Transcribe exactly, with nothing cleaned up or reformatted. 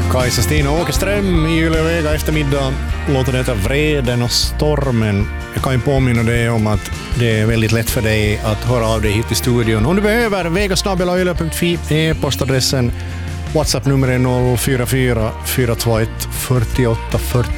Kajsa, Stina och Åkerström i Yle Vega eftermiddag. Låter det Vreden och stormen. Jag kan ju påminna dig om att det är väldigt lätt för dig att höra av dig hit till studion. Om du behöver, vega snabel-a yle punkt fi, e-postadressen, WhatsApp-nummer är noll fyra fyra fyra två ett fyra åtta fyra